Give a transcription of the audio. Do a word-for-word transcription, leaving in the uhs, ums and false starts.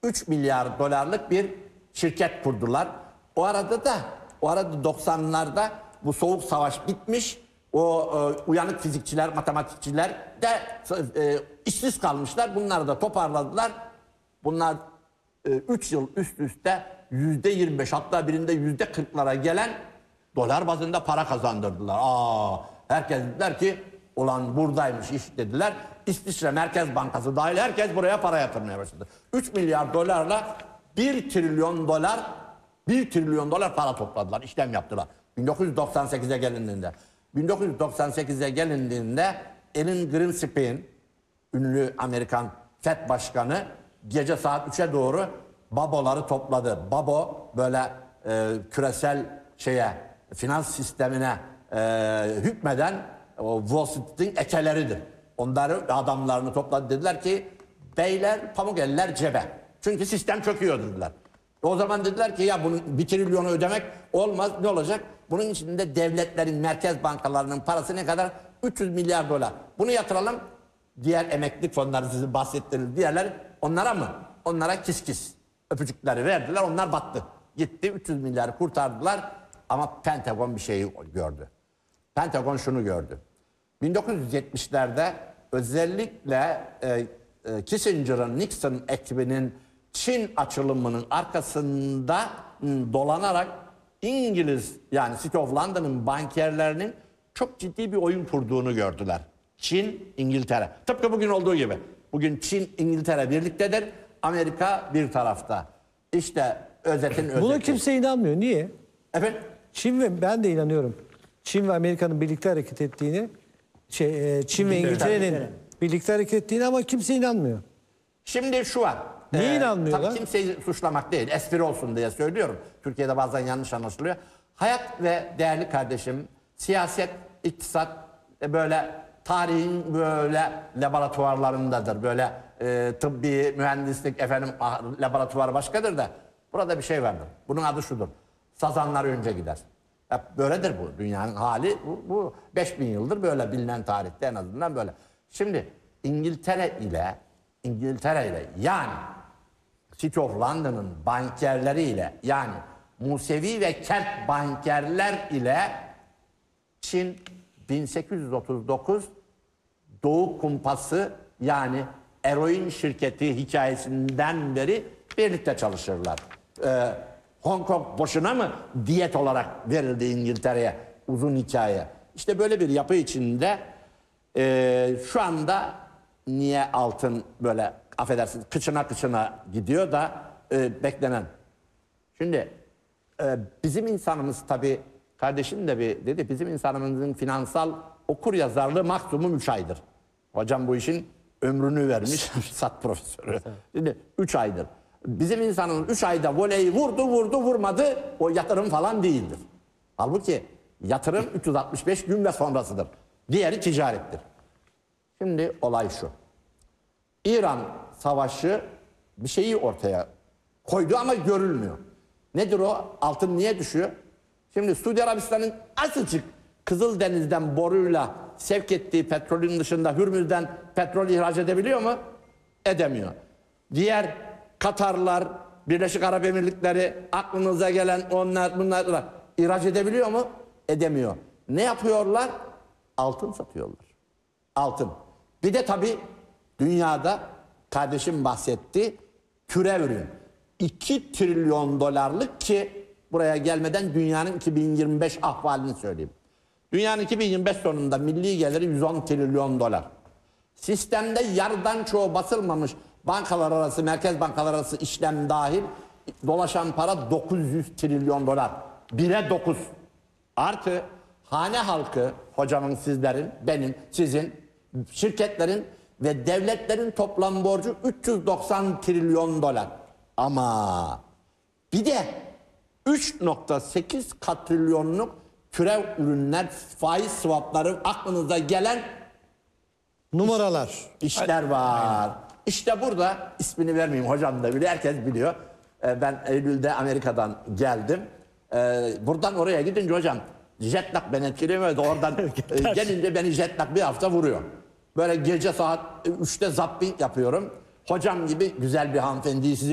üç milyar dolarlık bir şirket kurdular. O arada da o arada doksanlarda bu soğuk savaş bitmiş. O e, uyanık fizikçiler, matematikçiler de e, işsiz kalmışlar. Bunları da toparladılar. Bunlar üç yıl üst üste yüzde yirmi beş, hatta birinde yüzde kırklara gelen dolar bazında para kazandırdılar. Aa, herkes dediler ki ulan buradaymış iş dediler. İsviçre Merkez Bankası dahil herkes buraya para yatırmaya başladı. üç milyar dolarla bir trilyon dolar bir trilyon dolar para topladılar, işlem yaptılar. bin dokuz yüz doksan sekize gelindiğinde bin dokuz yüz doksan sekize gelindiğinde Alan Greenspan, ünlü Amerikan Fed Başkanı, gece saat üçe doğru baboları topladı. Babo böyle e, küresel şeye, finans sistemine e, hükmeden o Wall Street'in ekeleridir. Onları, adamlarını topladı, dediler ki beyler pamuk eller cebe. Çünkü sistem çöküyor dediler. O zaman dediler ki ya bunun bir trilyonu ödemek olmaz, ne olacak? Bunun içinde devletlerin, merkez bankalarının parası ne kadar? üç yüz milyar dolar. Bunu yatıralım. Diğer emeklilik fonları, sizin bahsettiğiniz diğerler, onlara mı? Onlara kis kis öpücükleri verdiler, onlar battı. Gitti, üç yüz milyarı kurtardılar ama Pentagon bir şeyi gördü. Pentagon şunu gördü. bin dokuz yüz yetmişlerde özellikle e, e, Kissinger'ın, Nixon ekibinin Çin açılımının arkasında m, dolanarak İngiliz, yani City of London'ın bankerlerinin çok ciddi bir oyun kurduğunu gördüler. Çin, İngiltere. Tıpkı bugün olduğu gibi. Bugün Çin, İngiltere birliktedir. Amerika bir tarafta. İşte özetin özeti. Buna kimse inanmıyor. Niye? Efendim? Çin ve ben de inanıyorum. Çin ve Amerika'nın birlikte hareket ettiğini, şey, e, Çin ve İngiltere'nin birlikte hareket ettiğini, ama kimse inanmıyor. Şimdi şu var. Niye Ee, inanmıyorlar? Tabii kimseyi suçlamak değil, espri olsun diye söylüyorum. Türkiye'de bazen yanlış anlaşılıyor. Hayat ve değerli kardeşim, siyaset, iktisat e, böyle tarihin böyle laboratuvarlarındadır. Böyle e, tıbbi, mühendislik, efendim laboratuvarı başkadır da burada bir şey vardır. Bunun adı şudur. Sazanlar önce gider. Hep böyledir bu. Dünyanın hali bu, bu beş bin yıldır böyle, bilinen tarihte en azından böyle. Şimdi İngiltere ile İngiltere ile yani City of London'ın bankerleriyle, yani Musevi ve Kelt bankerler ile Çin bin sekiz yüz otuz dokuz Doğu Kumpası, yani eroin şirketi hikayesinden beri birlikte çalışırlar. Ee, Hong Kong boşuna mı diyet olarak verildi İngiltere'ye? Uzun hikaye. İşte böyle bir yapı içinde e, şu anda niye altın böyle, affedersiniz, kıçına kıçına gidiyor da e, beklenen. Şimdi e, bizim insanımız, tabii kardeşim de bir dedi, bizim insanımızın finansal okur yazarlığı maksimum üç aydır. Hocam bu işin ömrünü vermiş sat profesörü. Şimdi üç aydır. Bizim insanımız üç ayda voleyi vurdu vurdu vurmadı, o yatırım falan değildir. Halbuki yatırım üç yüz altmış beş gün ve sonrasıdır. Diğeri ticarettir. Şimdi olay şu. İran savaşı bir şeyi ortaya koydu ama görülmüyor. Nedir o? Altın niye düşüyor? Şimdi Suudi Arabistan'ın azıcık Kızıldeniz'den boruyla sevk ettiği petrolün dışında Hürmüz'den petrol ihraç edebiliyor mu? Edemiyor. Diğer Katarlar, Birleşik Arap Emirlikleri, aklınıza gelen onlar bunlar da ihraç edebiliyor mu? Edemiyor. Ne yapıyorlar? Altın satıyorlar. Altın. Bir de tabii dünyada kardeşim bahsetti, türev ürün. iki trilyon dolarlık, ki buraya gelmeden dünyanın iki bin yirmi beş ahvalini söyleyeyim. Dünyanın iki bin yirmi beş sonunda milli geliri yüz on trilyon dolar. Sistemde yarıdan çoğu basılmamış bankalar arası, merkez bankalar arası işlem dahil dolaşan para dokuz yüz trilyon dolar. Bire dokuz. Artı hane halkı, hocamın, sizlerin, benim, sizin, şirketlerin ve devletlerin toplam borcu üç yüz doksan trilyon dolar. Ama bir de üç nokta sekiz katrilyonluk türev ürünler, faiz swapları, aklınıza gelen Numaralar. iş, işler var. Aynen. İşte burada, ismini vermeyeyim, hocam da biliyor, herkes biliyor. Ee, ben Eylül'de Amerika'dan geldim. Ee, buradan oraya gidince hocam jet lag beni etkilemiyordu. Oradan e, gelince beni jet lag bir hafta vuruyor. Böyle gece saat üçte zapping yapıyorum. Hocam gibi güzel bir hanımefendiyi sizi